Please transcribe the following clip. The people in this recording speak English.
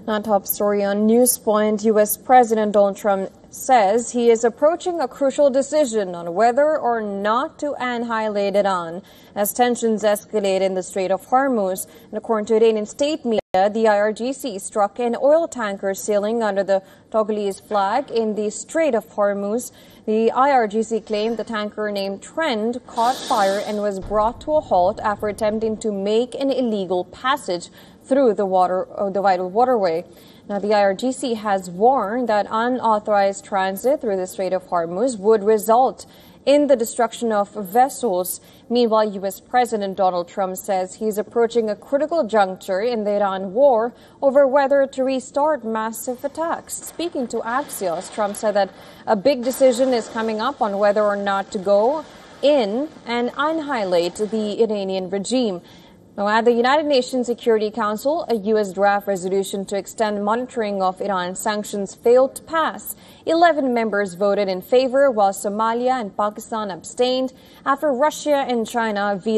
Now, top story on Newspoint, U.S. President Donald Trump says he is approaching a crucial decision on whether or not to annihilate Iran as tensions escalate in the Strait of Hormuz. And according to Iranian state media, the IRGC struck an oil tanker sailing under the Togolese flag in the Strait of Hormuz. The IRGC claimed the tanker named Trend caught fire and was brought to a halt after attempting to make an illegal passage through the vital waterway. Now, the IRGC has warned that unauthorized transit through the Strait of Hormuz would result in the destruction of vessels. Meanwhile, U.S. President Donald Trump says he's approaching a critical juncture in the Iran war over whether to restart massive attacks. Speaking to Axios, Trump said that a big decision is coming up on whether or not to go in and annihilate the Iranian regime. Now, at the United Nations Security Council, a U.S. draft resolution to extend monitoring of Iran sanctions failed to pass. 11 members voted in favor, while Somalia and Pakistan abstained after Russia and China vetoed